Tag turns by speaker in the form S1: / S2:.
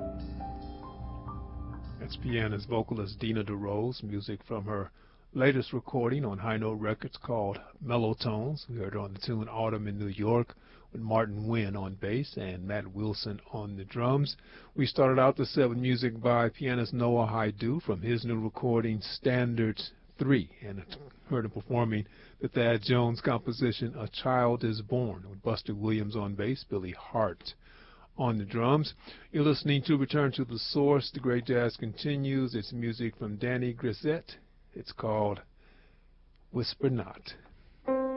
S1: That's pianist vocalist Dina DeRose, music from her latest recording on High Note Records called Mellow Tones. We heard on the tune Autumn in New York with Martin Wynn on bass and Matt Wilson on the drums. We started out the set with music by pianist Noah Haidu from his new recording Standards 3, and heard him performing the Thad Jones composition A Child is Born with Buster Williams on bass, Billy Hart on the drums. You're listening to Return to the Source. The Great Jazz continues. It's music from Danny Grissett. It's called Whisper Not.